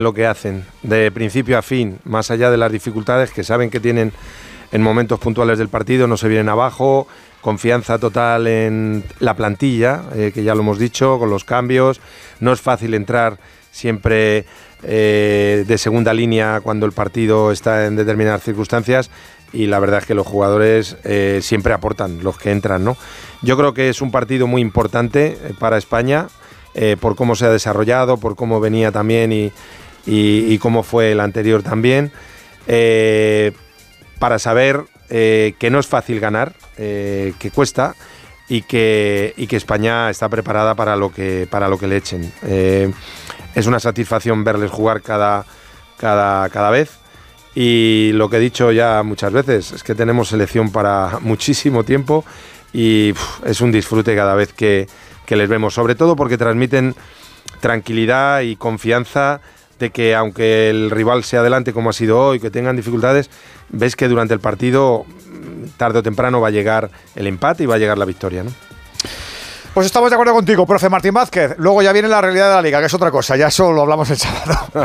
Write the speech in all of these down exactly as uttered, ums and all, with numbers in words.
lo que hacen de principio a fin, más allá de las dificultades que saben que tienen en momentos puntuales del partido, no se vienen abajo, confianza total en la plantilla, eh, que ya lo hemos dicho, con los cambios. No es fácil entrar siempre eh, de segunda línea cuando el partido está en determinadas circunstancias, y la verdad es que los jugadores eh, siempre aportan, los que entran, ¿no? Yo creo que es un partido muy importante para España, eh, por cómo se ha desarrollado, por cómo venía también y Y, y cómo fue el anterior también, eh, para saber eh, que no es fácil ganar, eh, que cuesta y que, y que España está preparada para lo que, para lo que le echen. Eh, es una satisfacción verles jugar cada, cada, cada vez, y lo que he dicho ya muchas veces es que tenemos selección para muchísimo tiempo, y uf, es un disfrute cada vez que, que les vemos, sobre todo porque transmiten tranquilidad y confianza de que aunque el rival se adelante como ha sido hoy, que tengan dificultades, ves que durante el partido, tarde o temprano, va a llegar el empate y va a llegar la victoria, ¿no? Pues estamos de acuerdo contigo, profe Martín Vázquez. Luego ya viene la realidad de la Liga, que es otra cosa. Ya eso lo hablamos el sábado.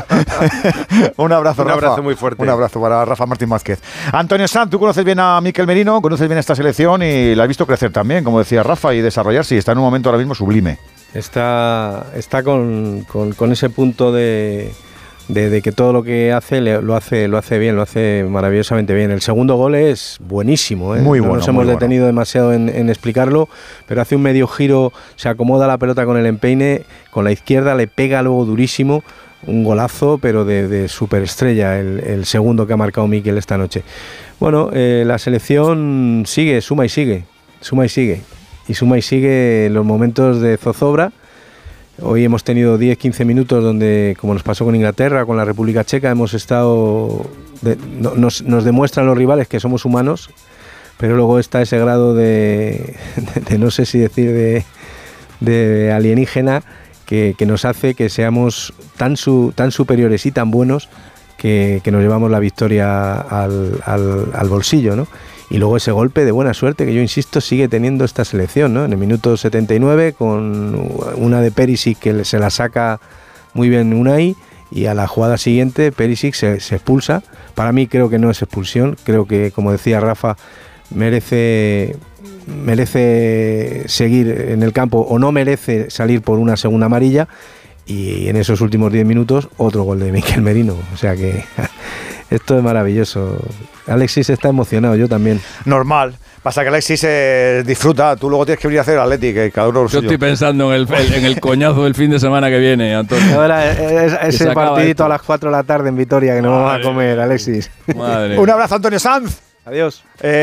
Un abrazo, Un Rafa. abrazo muy fuerte. Un abrazo para Rafa Martín Vázquez. Antonio Sanz, tú conoces bien a Mikel Merino, conoces bien esta selección y la has visto crecer también, como decía Rafa, y desarrollarse, y está en un momento ahora mismo sublime. Está, está con, con, con ese punto de... De, de que todo lo que hace lo hace lo hace bien, lo hace maravillosamente bien. El segundo gol es buenísimo, ¿eh? Muy bueno. No nos hemos muy detenido bueno. demasiado en, en explicarlo, pero hace un medio giro, se acomoda la pelota con el empeine, con la izquierda le pega luego durísimo, un golazo, pero de, de superestrella el, el segundo que ha marcado Mikel esta noche. Bueno, eh, la selección sigue, suma y sigue, suma y sigue, y suma y sigue en los momentos de zozobra. Hoy hemos tenido diez a quince minutos donde, como nos pasó con Inglaterra, con la República Checa, hemos estado... De, no, nos, nos demuestran los rivales que somos humanos, pero luego está ese grado de, de, de no sé si decir, de, de alienígena, que, que nos hace que seamos tan, su, tan superiores y tan buenos que, que nos llevamos la victoria al, al, al bolsillo, ¿no? Y luego ese golpe de buena suerte que yo insisto sigue teniendo esta selección, ¿no? En el minuto setenta y nueve, con una de Perisic que se la saca muy bien Unai, y a la jugada siguiente Perisic se, se expulsa. Para mí creo que no es expulsión, creo que, como decía Rafa, merece, merece seguir en el campo, o no merece salir por una segunda amarilla, y en esos últimos diez minutos otro gol de Mikel Merino, o sea que esto es maravilloso. Alexis está emocionado, yo también. Normal. Pasa que Alexis eh, disfruta, tú luego tienes que venir a hacer el Atleti, que cada uno lo Yo suyo. estoy pensando en el, en el coñazo del fin de semana que viene, Antonio. Ahora es, ese partidito a las cuatro de la tarde en Vitoria que nos vamos a comer, Alexis. Madre. Un abrazo, Antonio Sanz. Adiós.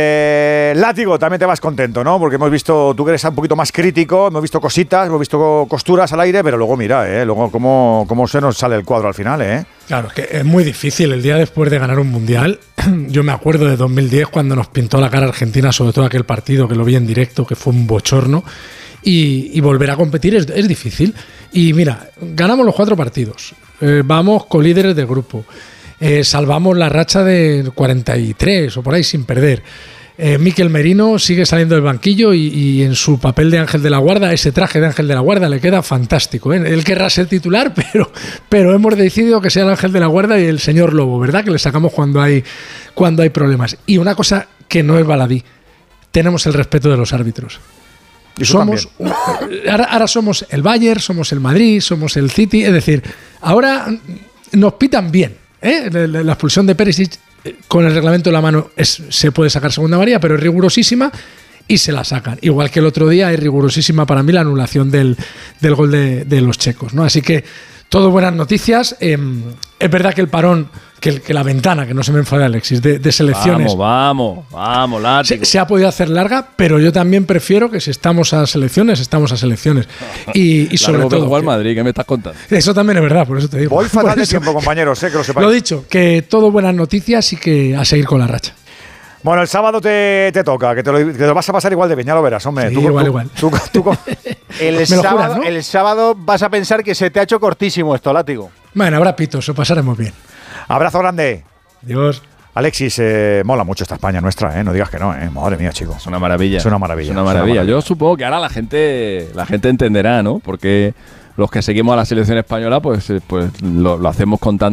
Eh, Látigo, también te vas contento, ¿no? Porque hemos visto, tú que eres un poquito más crítico, hemos visto cositas, hemos visto costuras al aire, pero luego mira, ¿eh? Luego cómo, cómo se nos sale el cuadro al final, ¿eh? Claro, es que es muy difícil el día después de ganar un mundial. Yo me acuerdo de dos mil diez cuando nos pintó la cara Argentina, sobre todo aquel partido que lo vi en directo, que fue un bochorno. Y, y volver a competir es, es difícil. Y mira, ganamos los cuatro partidos, eh, vamos con líderes del grupo. Eh, salvamos la racha de cuarenta y tres o por ahí sin perder. Eh, Mikel Merino sigue saliendo del banquillo y, y en su papel de ángel de la guarda, ese traje de ángel de la guarda le queda fantástico, ¿eh? Él querrá ser titular, pero, pero hemos decidido que sea el ángel de la guarda y el señor Lobo, ¿verdad? Que le sacamos cuando hay, cuando hay problemas. Y una cosa que no es baladí, tenemos el respeto de los árbitros. Y somos un, ahora, ahora somos el Bayern, somos el Madrid, somos el City, es decir, ahora nos pitan bien. ¿Eh? La expulsión de Perisic con el reglamento en la mano es, se puede sacar segunda amarilla, pero es rigurosísima y se la sacan. Igual que el otro día es rigurosísima para mí la anulación del, del gol de, de los checos, ¿no? Así que todo buenas noticias. Eh, es verdad que el parón, que, que la ventana, que no se me enfade Alexis, de, de selecciones... Vamos, vamos, vamos, Látigo. Se, se ha podido hacer larga, pero yo también prefiero que si estamos a selecciones, estamos a selecciones. Y, y sobre todo... Jugar Madrid, ¿qué me estás contando? Eso también es verdad, por eso te digo. Voy fatal de eso, tiempo, compañeros, eh, que lo sepáis. Lo dicho, que todo buenas noticias y que a seguir con la racha. Bueno, el sábado te, te toca, que te, lo, que te lo vas a pasar igual de bien, ya lo verás, hombre. Sí, tú, igual, tú, igual. Tú, tú, tú, el, Me lo sábado, juras, ¿no? el sábado vas a pensar que se te ha hecho cortísimo esto, Látigo. Bueno, habrá pitos, lo pasaremos bien. abrazo grande. Adiós. Alexis, eh, mola mucho esta España nuestra, ¿eh? No digas que no, ¿eh? Madre mía, chico. Es una maravilla. Es una maravilla. Es una maravilla. Es una maravilla. Yo supongo que ahora la gente, la gente entenderá, ¿no? Porque los que seguimos a la selección española, pues, pues lo, lo hacemos con tanta